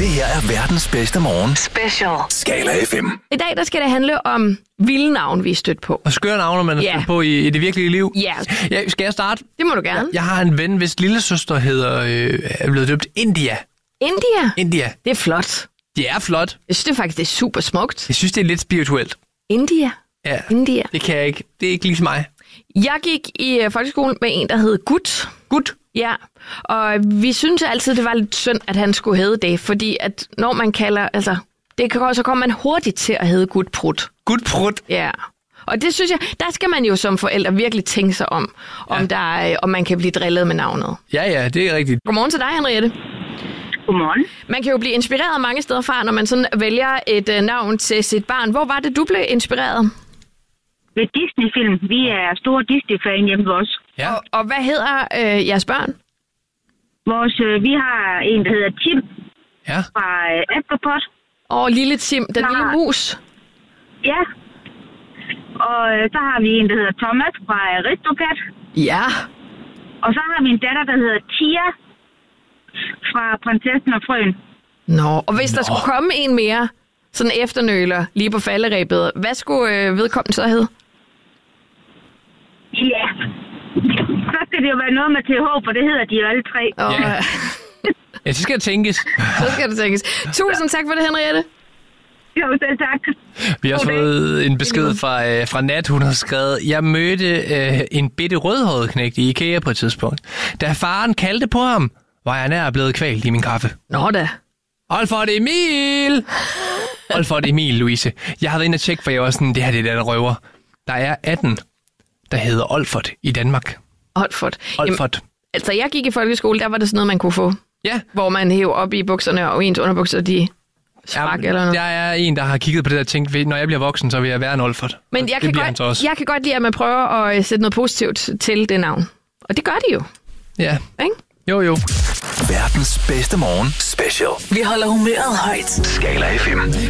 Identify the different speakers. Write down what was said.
Speaker 1: Det her er verdens bedste morgen.
Speaker 2: Special.
Speaker 1: Skala FM.
Speaker 3: I dag der skal det handle om vilde navn, vi er stødt på.
Speaker 4: Og skøre navne, man er stødt på i det virkelige liv.
Speaker 3: Ja.
Speaker 4: Ja, skal jeg starte?
Speaker 3: Det må du gerne.
Speaker 4: Jeg har en ven, hvis lillesøster er blevet døbt India.
Speaker 3: India? Det er flot.
Speaker 4: Det er flot.
Speaker 3: Jeg synes det faktisk, det er super smukt.
Speaker 4: Jeg synes, det er lidt spirituelt.
Speaker 3: India?
Speaker 4: Ja,
Speaker 3: India.
Speaker 4: det kan jeg ikke. Det er ikke ligesom mig.
Speaker 3: Jeg gik i folkeskolen med en, der hed Gut.
Speaker 4: Gut?
Speaker 3: Ja, og vi synes altid, det var lidt synd, at han skulle hedde det, fordi at når man kalder, altså, så kommer man hurtigt til at hedde Gutprut.
Speaker 4: Gutprut?
Speaker 3: Ja, og det synes jeg, der skal man jo som forældre virkelig tænke sig om man kan blive drillet med navnet.
Speaker 4: Ja, det er rigtigt.
Speaker 3: Godmorgen til dig, Henriette.
Speaker 5: Godmorgen.
Speaker 3: Man kan jo blive inspireret mange steder fra, når man sådan vælger et navn til sit barn. Hvor var det, du blev inspireret?
Speaker 5: Ved Disney-film. Vi er store Disney-fan hjemme hos os.
Speaker 4: Ja.
Speaker 3: Og hvad hedder jeres børn?
Speaker 5: Vi har en, der hedder Tim fra Askepot.
Speaker 3: Lille Tim, den lille mus.
Speaker 5: Ja. Og så har vi en, der hedder Thomas fra Aristocat.
Speaker 3: Ja.
Speaker 5: Og så har vi en datter, der hedder Tia fra Prinsessen og Frøen.
Speaker 3: Og hvis der skulle komme en mere, sådan efternøler lige på falderæbet, hvad skulle vedkommende så hedde?
Speaker 5: Ja. Så skal det jo være noget med TH, for det hedder de jo alle tre.
Speaker 4: Ja, så skal det tænkes.
Speaker 3: Tusind tak for det, Henriette.
Speaker 5: Jo, selv tak.
Speaker 4: Vi har også fået en besked fra Nat, hun har skrevet: Jeg mødte en bitte rødhåret knægt i IKEA på et tidspunkt. Da faren kaldte på ham, var jeg nær blevet kvalt i min kaffe.
Speaker 3: Nå da.
Speaker 4: Olfert Emil! Olfert Emil, Louise. Jeg har været inde og tjekke, for jeg var sådan, det her det er der røver. Der er 18, der hedder Olfert i Danmark.
Speaker 3: Olfert.
Speaker 4: Olfert.
Speaker 3: Altså, jeg gik i folkeskole, der var det sådan noget, man kunne få.
Speaker 4: Ja.
Speaker 3: Hvor man hæver op i bukserne, og ens underbukser, de sprak eller noget.
Speaker 4: Jeg er en, der har kigget på det og tænkt, når jeg bliver voksen, så vil jeg være en Olfert.
Speaker 3: Men jeg kan godt lide, at man prøver at sætte noget positivt til det navn. Og det gør de jo.
Speaker 4: Ja.
Speaker 3: Ikke?
Speaker 4: Jo.
Speaker 1: Verdens bedste morgen. Special.
Speaker 2: Vi holder humøret højt.
Speaker 1: Skala FM.